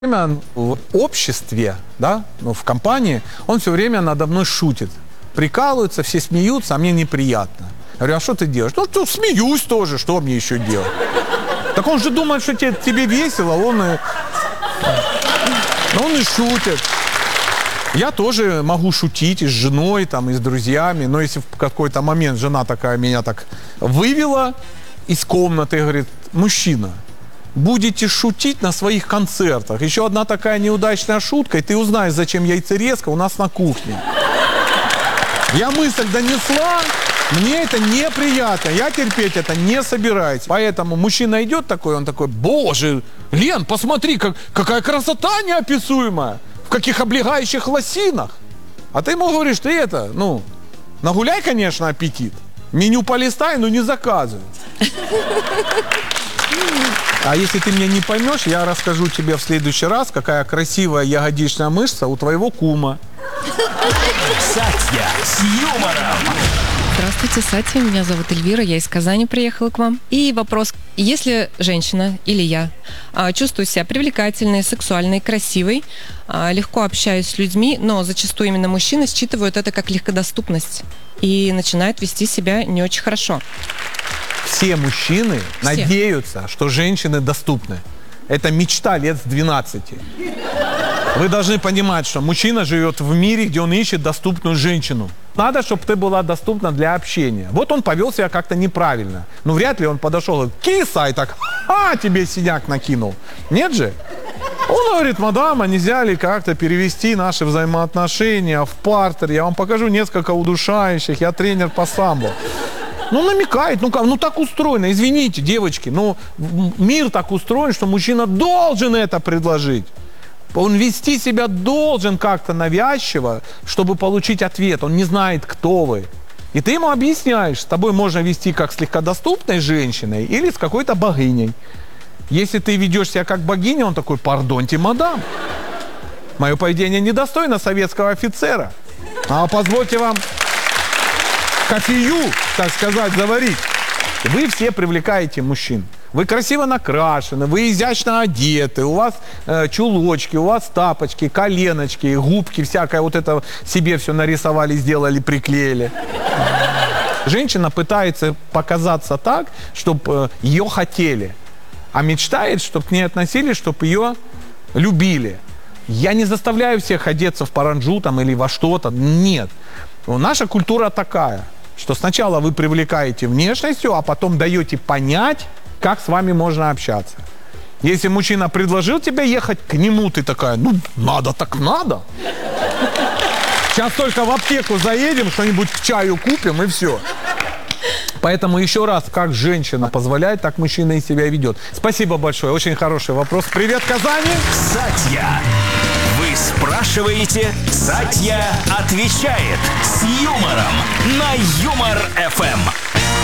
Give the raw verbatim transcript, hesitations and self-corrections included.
В обществе, да, ну, в компании, он все время надо мной шутит. Прикалываются, все смеются, а мне неприятно. Я говорю, а что ты делаешь? Ну, что, смеюсь тоже, что мне еще делать? Так он же думает, что тебе, тебе весело, он и, он и шутит. Я тоже могу шутить и с женой, там, и с друзьями, но если в какой-то момент жена такая меня так вывела из комнаты и говорит, мужчина, будете шутить на своих концертах. Еще одна такая неудачная шутка, и ты узнаешь, зачем яйцерезка у нас на кухне. Я мысль донесла, мне это неприятно, я терпеть это не собираюсь. Поэтому мужчина идет такой, он такой, боже, Лен, посмотри, как, какая красота неописуемая, в каких облегающих лосинах. А ты ему говоришь, ты это, ну, нагуляй, конечно, аппетит. Меню полистай, но не заказывай. А если ты меня не поймешь, я расскажу тебе в следующий раз, какая красивая ягодичная мышца у твоего кума. Сатья с юмором. Здравствуйте, Сатья, меня зовут Эльвира, я из Казани приехала к вам. И вопрос, если женщина или я чувствую себя привлекательной, сексуальной, красивой, легко общаюсь с людьми, но зачастую именно мужчины считывают это как легкодоступность и начинают вести себя не очень хорошо. Все мужчины Все. надеются, что женщины доступны. Это мечта лет с двенадцати. Вы должны понимать, что мужчина живет в мире, где он ищет доступную женщину. Надо, чтобы ты была доступна для общения. Вот он повел себя как-то неправильно. Ну, вряд ли он подошел и киса, и так, а, тебе синяк накинул. Нет же? Он говорит, мадам, а нельзя ли как-то перевести наши взаимоотношения в партер? Я вам покажу несколько удушающих, я тренер по самбо. Ну, намекает, ну как, ну так устроено, извините, девочки, ну мир так устроен, что мужчина должен это предложить. Он вести себя должен как-то навязчиво, чтобы получить ответ. Он не знает, кто вы. И ты ему объясняешь, с тобой можно вести как с легкодоступной женщиной или с какой-то богиней. Если ты ведешь себя как богиня, он такой, пардоньте, мадам, мое поведение недостойно советского офицера. А позвольте вам кофею, так сказать, заварить. Вы все привлекаете мужчин. Вы красиво накрашены, вы изящно одеты, у вас э, чулочки, у вас тапочки, коленочки, губки, всякое вот это себе все нарисовали, сделали, приклеили. Женщина пытается показаться так, чтобы э, ее хотели, а мечтает, чтобы к ней относились, чтобы ее любили. Я не заставляю всех одеться в паранджу там, или во что-то, нет. Наша культура такая, что сначала вы привлекаете внешностью, а потом даете понять, как с вами можно общаться. Если мужчина предложил тебе ехать к нему, ты такая, ну, надо так надо. Сейчас только в аптеку заедем, что-нибудь к чаю купим и все. Поэтому еще раз, как женщина позволяет, так мужчина и себя ведет. Спасибо большое, очень хороший вопрос. Привет, Казани! Сатья. Вы спрашиваете, Сатья отвечает с юмором на Юмор эф эм.